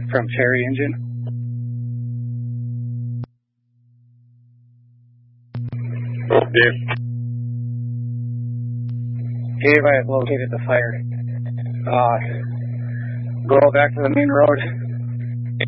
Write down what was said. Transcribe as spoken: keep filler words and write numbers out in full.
from Cherry Engine. Oh, Dave. Dave, I have located the fire. Uh, go back to the main road.